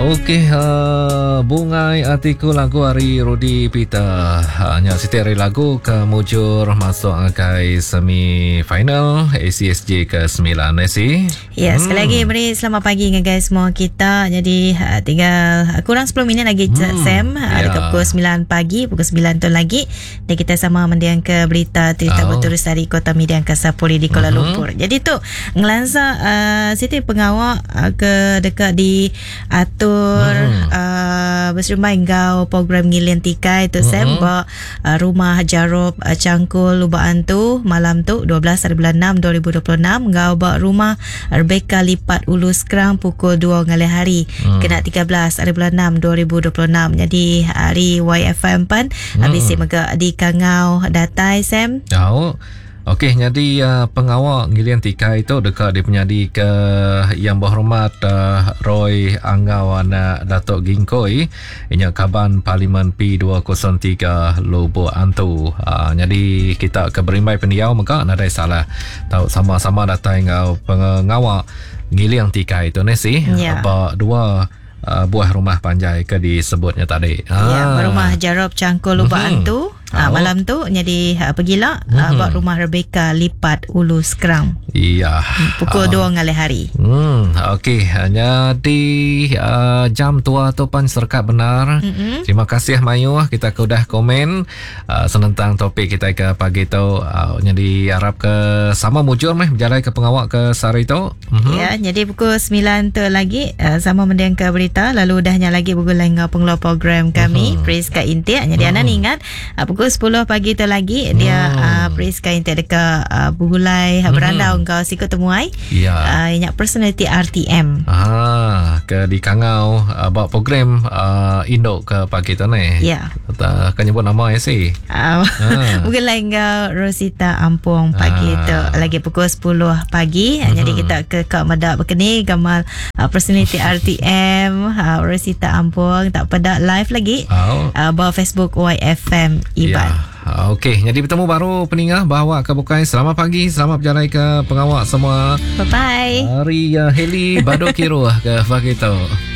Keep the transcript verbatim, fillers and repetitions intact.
Okey, uh, bungai artikel lagu hari Rudi Peter. Hanya Siti hari lagu ke mujur masuk ke semi final A C S J ke sembilan Nasi. Ya, hmm. sekali lagi beri selamat pagi dengan guys semua kita. Jadi uh, tinggal uh, kurang sepuluh minit lagi hmm. Sam. Uh, yeah. Dekat pukul sembilan pagi, pukul sembilan tu lagi. Dan kita sama mendiang ke berita cerita oh. berterus dari Kota Medan ke Sapuri di Kuala uh-huh. Lumpur. Jadi tu ngelansa uh, Siti pengawal uh, ke dekat di atur Hmm. Uh, berserumai ngau program ngilian tikai tu Sam uh-huh. uh, rumah Jarob uh, Cangkul Lubaan tu malam tu dua belas hari bulan enam dua ribu dua puluh enam ngau bak rumah Rebecca Lipat Ulu Skrang pukul dua ngalih hari hmm. kena tiga belas hari bulan enam dua ribu dua puluh enam. Jadi hari Y F M pan hmm. habis mega di Kangau Datai Sam. Oh. Okey, jadi uh, pengawal ngilian tikai itu dekat dia punya di ke Yang Berhormat uh, Roy Anggawana Datuk Ginkoi inya Kaban Parlimen P dua kosong tiga Lobo Antu. Uh, jadi kita ke berimbai pendiau maka ada salah. Tahu sama-sama datang ngau pengawal ngilian tikai itu nasi. Yeah. Apa dua uh, buah rumah panjai ke disebutnya tadi. Ah. Ya, rumah Jarob Cangkul Lubaan mm-hmm. tu. Ah, malam tu jadi uh, pergilah mm-hmm. uh, buat rumah Rebecca Lipat Ulu Skrang. Iya. Pukul dua ngalih hari. Hmm, okey. Jadi uh, jam tua tu pan serkat benar. Mm-hmm. Terima kasih Mayu, kita sudah komen uh, senentang topik kita ke pagi tu. Uh, jadi harap ke sama mujur meh berjalan ke pengawak ke sari tu. Mm-hmm. Ya, jadi pukul sembilan tu lagi uh, sama mendiang ke berita lalu dahnya lagi pukul dengan pengelola program kami mm-hmm. Priska Intiak. Jadi mm-hmm. anda ingat uh, pukul sepuluh pagi tu lagi hmm. dia uh, Priska Intiak dekat uh, Bugulai hmm. berandau kau sikut temuai ya uh, inyak personality R T M ah ke di Kangau uh, buat program uh, Indo ke pagi tu ni ya tak kan nyebut nama ya si uh, ah. Bugulai kau Rosita Ampung pagi ah. tu lagi pukul sepuluh pagi hmm. jadi kita ke Kak Medak berkeni gamal uh, personality R T M uh, Rosita Ampung tak pada live lagi oh. uh, bawa Facebook Y F M Iban. Ya. Okey, jadi bertemu baru peningah bahawa ke bukai. Selamat pagi, selamat berjalan ke pengawak semua. Bye bye. Hari uh, Heli Badokiro ke pagi tu.